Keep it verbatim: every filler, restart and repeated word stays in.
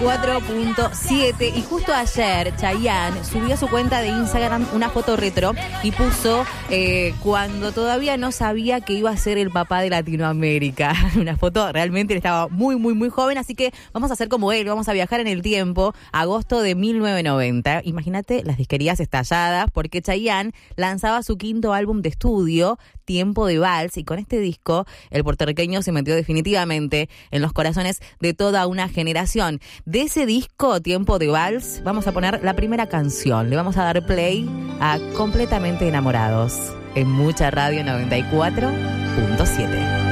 cuatro punto siete y justo ayer Chayanne subió a su cuenta de Instagram una foto retro y puso eh, cuando todavía no sabía que iba a ser el papá de Latinoamérica. Una foto, realmente él estaba muy muy muy joven, así que vamos a hacer como él, vamos a viajar en el tiempo, agosto de mil novecientos noventa. Imagínate las disquerías estalladas porque Chayanne lanzaba su quinto álbum de estudio, Tiempo de Vals, y con este disco el puertorriqueño se metió definitivamente en los corazones de toda una generación. De ese disco, Tiempo de Vals, vamos a poner la primera canción. Le vamos a dar play a Completamente Enamorados en Mucha Radio noventa y cuatro punto siete.